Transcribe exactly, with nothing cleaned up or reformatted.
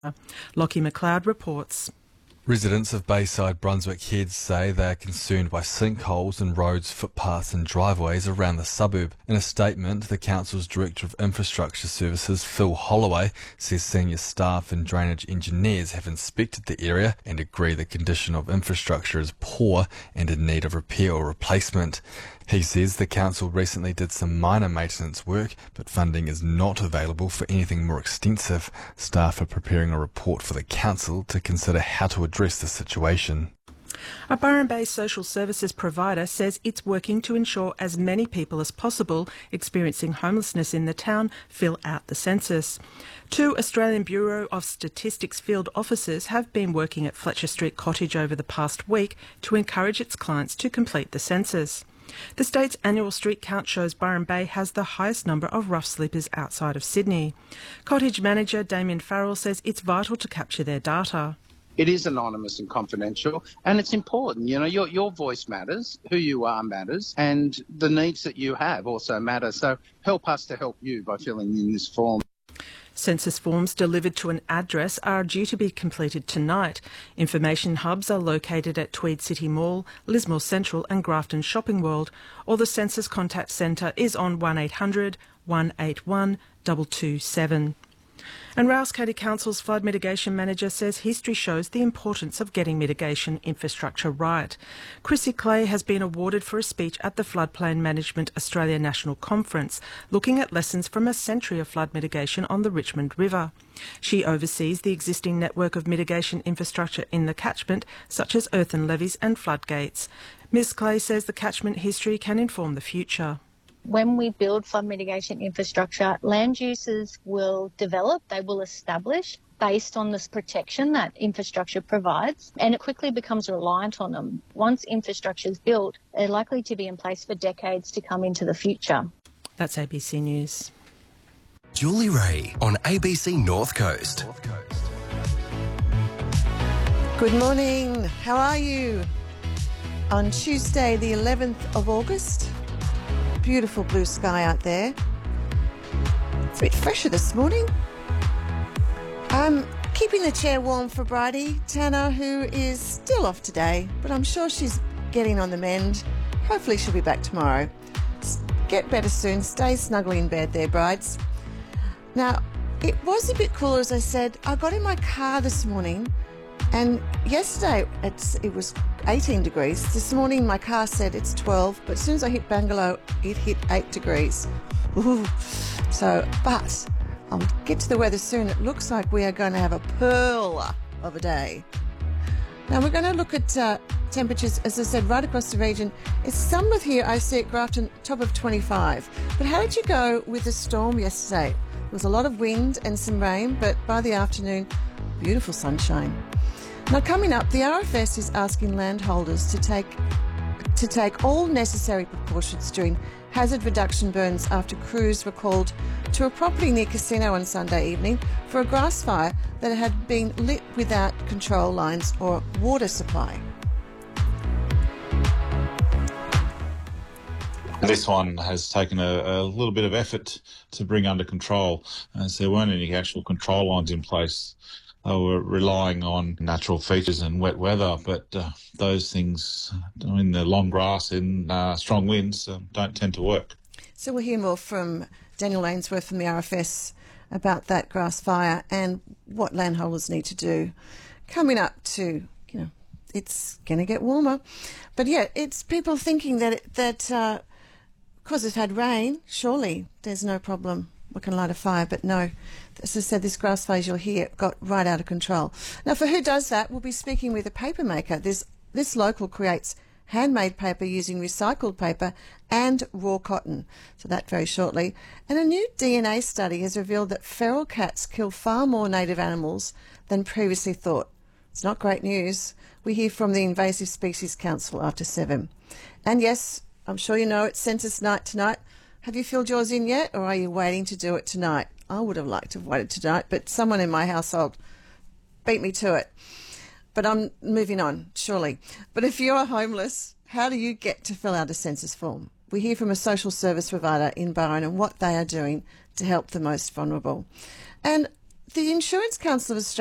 Lockie McLeod reports. Residents of Bayside Brunswick Heads say they are concerned by sinkholes in roads, footpaths and driveways around the suburb. In a statement, the council's Director of Infrastructure Services, Phil Holloway, says senior staff and drainage engineers have inspected the area and agree the condition of infrastructure is poor and in need of repair or replacement. He says the council recently did some minor maintenance work, but funding is not available for anything more extensive. Staff are preparing a report for the council to consider how to address the situation. A Byron Bay social services provider says it's working to ensure as many people as possible experiencing homelessness in the town fill out the census. Two Australian Bureau of Statistics field officers have been working at Fletcher Street Cottage over the past week to encourage its clients to complete the census. The state's annual street count shows Byron Bay has the highest number of rough sleepers outside of Sydney. Cottage manager Damien Farrell says it's vital to capture their data. It is anonymous and confidential, and it's important. You know, your your voice matters, who you are matters, and the needs that you have also matter. So help us to help you by filling in this form. Census forms delivered to an address are due to be completed tonight. Information hubs are located at Tweed City Mall, Lismore Central and Grafton Shopping World, or the Census Contact Centre is on one eight hundred, one eight one, two two seven. And Rouse County Council's Flood Mitigation Manager says history shows the importance of getting mitigation infrastructure right. Chrissy Clay has been awarded for a speech at the Floodplain Management Australia National Conference, looking at lessons from a century of flood mitigation on the Richmond River. She oversees the existing network of mitigation infrastructure in the catchment, such as earthen levees and floodgates. Miz Clay says the catchment history can inform the future. When we build flood mitigation infrastructure, land users will develop, they will establish based on this protection that infrastructure provides, and it quickly becomes reliant on them. Once infrastructure is built, they're likely to be in place for decades to come into the future. That's A B C News. Julie Ray on A B C North Coast. Good morning. How are you? On Tuesday, the eleventh of August, beautiful blue sky out there. It's a bit fresher this morning. I'm keeping the chair warm for Bridie Tanner, who is still off today, but I'm sure she's getting on the mend. Hopefully she'll be back tomorrow. Get better soon. Stay snugly in bed there, brides. Now, it was a bit cooler, as I said. I got in my car this morning, and yesterday it's, it was eighteen degrees. This morning my car said it's twelve, but as soon as I hit Bangalow, it hit eight degrees. Ooh. So, but I'll get to the weather soon. It looks like we are going to have a pearl of a day. Now we're going to look at uh, temperatures, as I said, right across the region. It's summer here, I see at Grafton, top of twenty-five. But how did you go with the storm yesterday? There was a lot of wind and some rain, but by the afternoon, beautiful sunshine. Now, coming up, the R F S is asking landholders to take to take all necessary precautions during hazard reduction burns after crews were called to a property near Casino on Sunday evening for a grass fire that had been lit without control lines or water supply. This one has taken a, a little bit of effort to bring under control, as there weren't any actual control lines in place. They were relying on natural features and wet weather, but uh, those things, I mean, the long grass and uh, strong winds uh, don't tend to work. So we'll hear more from Daniel Ainsworth from the R F S about that grass fire and what landholders need to do. Coming up to, you know, it's going to get warmer. But yeah, it's people thinking that, it, that uh, because it's had rain, surely there's no problem. We can light a fire, but no. As I said, this grass fire you'll hear got right out of control. Now, for who does that, we'll be speaking with a paper maker. This, this local creates handmade paper using recycled paper and raw cotton. So that very shortly. And a new D N A study has revealed that feral cats kill far more native animals than previously thought. It's not great news. We hear from the Invasive Species Council after seven. And yes, I'm sure you know it's census night tonight. Have you filled yours in yet, or are you waiting to do it tonight? I would have liked to have waited tonight, but someone in my household beat me to it. But I'm moving on, surely. But if you're homeless, how do you get to fill out a census form? We hear from a social service provider in Byron and what they are doing to help the most vulnerable. And the Insurance Council of Australia